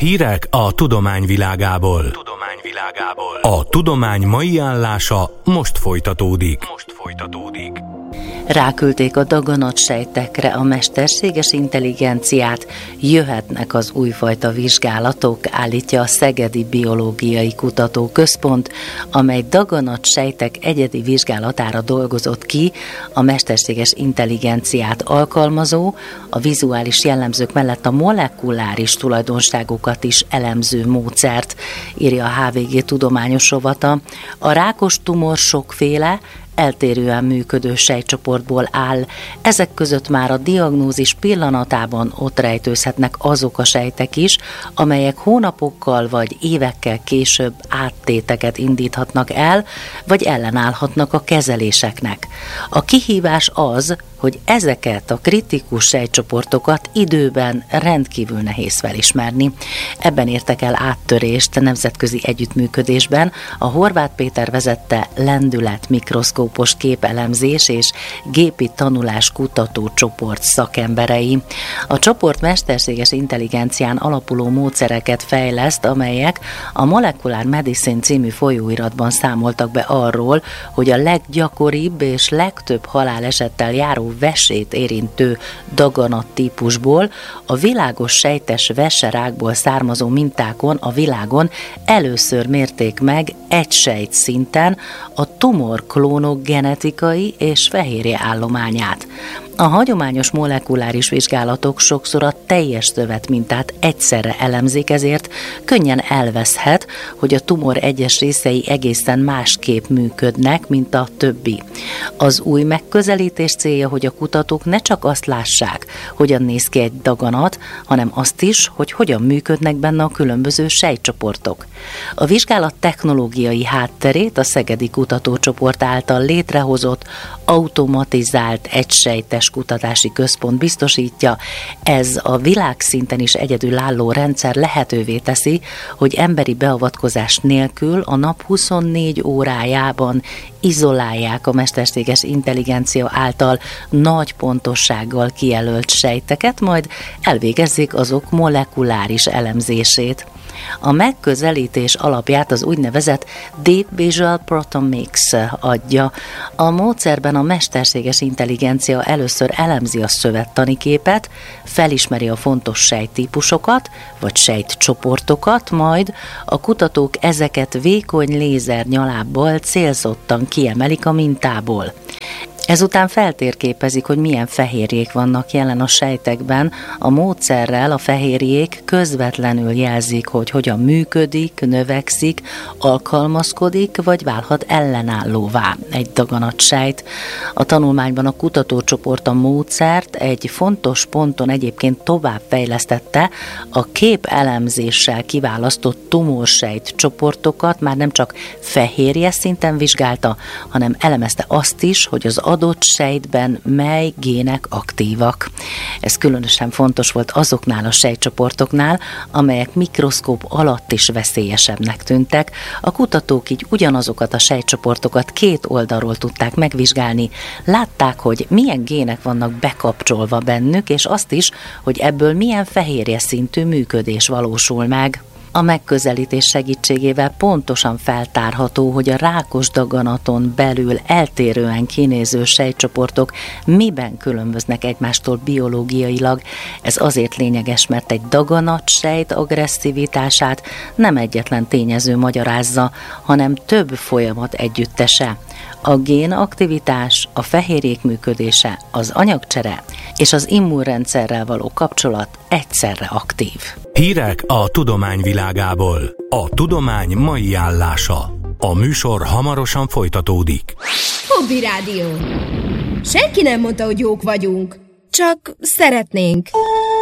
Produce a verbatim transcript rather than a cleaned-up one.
Hírek a tudomány világából. Tudomány világából. A tudomány mai állása most folytatódik. Most folytatódik. Ráküldték a daganatsejtekre a mesterséges intelligenciát, jöhetnek az újfajta vizsgálatok, állítja a Szegedi Biológiai Kutatóközpont, amely daganatsejtek egyedi vizsgálatára dolgozott ki a mesterséges intelligenciát alkalmazó, a vizuális jellemzők mellett a molekuláris tulajdonságokat is elemző módszert, írja a há vé gé tudományos rovata. A rákos tumor sokféle, eltérően működő sejtcsoportból áll. Ezek között már a diagnózis pillanatában ott rejtőzhetnek azok a sejtek is, amelyek hónapokkal vagy évekkel később áttéteket indíthatnak el, vagy ellenállhatnak a kezeléseknek. A kihívás az, hogy ezeket a kritikus sejtcsoportokat időben rendkívül nehéz felismerni. Ebben értek el áttörést nemzetközi együttműködésben a Horváth Péter vezette lendület mikroszkópos képelemzés és gépi tanulás kutató csoport szakemberei. A csoport mesterséges intelligencián alapuló módszereket fejleszt, amelyek a Molecular Medicine című folyóiratban számoltak be arról, hogy a leggyakoribb és legtöbb halálesettel járó vesét érintő daganat típusból, a világos sejtes veserákból származó mintákon a világon először mérték meg egy sejt szinten a tumorklónok genetikai és fehérje állományát. A hagyományos molekuláris vizsgálatok sokszor a teljes szövetmintát egyszerre elemzik, ezért könnyen elveszhet, hogy a tumor egyes részei egészen másképp működnek, mint a többi. Az új megközelítés célja, hogy a kutatók ne csak azt lássák, hogyan néz ki egy daganat, hanem azt is, hogy hogyan működnek benne a különböző sejtcsoportok. A vizsgálat technológiai hátterét a Szegedi Kutatócsoport által létrehozott automatizált egysejtes kutatási központ biztosítja. Ez a világszinten is egyedülálló rendszer lehetővé teszi, hogy emberi beavatkozás nélkül a nap huszonnégy órájában izolálják a mesterséges intelligencia által nagy pontossággal kijelölt sejteket, majd elvégezzék azok molekuláris elemzését. A megközelítés alapját az úgynevezett Deep Visual Proteomics adja. A módszerben a mesterséges intelligencia először elemzi a szövettani képet, felismeri a fontos sejttípusokat vagy sejtcsoportokat, majd a kutatók ezeket vékony lézernyalábbal célzottan kiemelik a mintából. Ezután feltérképezik, hogy milyen fehérjék vannak jelen a sejtekben. A módszerrel a fehérjék közvetlenül jelzik, hogy hogyan működik, növekszik, alkalmazkodik, vagy válhat ellenállóvá egy daganatsejt. A tanulmányban a kutatócsoport a módszert egy fontos ponton egyébként továbbfejlesztette, a kép elemzéssel kiválasztott tumorsejt csoportokat már nem csak fehérje szinten vizsgálta, hanem elemezte azt is, hogy az adott sejtben mely gének aktívak. Ez különösen fontos volt azoknál a sejtcsoportoknál, amelyek mikroszkóp alatt is veszélyesebbnek tűntek. A kutatók így ugyanazokat a sejtcsoportokat két oldalról tudták megvizsgálni. Látták, hogy milyen gének vannak bekapcsolva bennük, és azt is, hogy ebből milyen fehérje szintű működés valósul meg. A megközelítés segítségével pontosan feltárható, hogy a rákos daganaton belül eltérően kinéző sejtcsoportok miben különböznek egymástól biológiailag. Ez azért lényeges, mert egy daganatsejt agresszivitását nem egyetlen tényező magyarázza, hanem több folyamat együttese. A génaktivitás, a fehérjék működése, az anyagcsere és az immunrendszerrel való kapcsolat egyszerre aktív. Hírek a tudomány világából. A tudomány mai állása. A műsor hamarosan folytatódik. Hobby Rádió. Senki nem mondta, hogy jók vagyunk. Csak szeretnénk.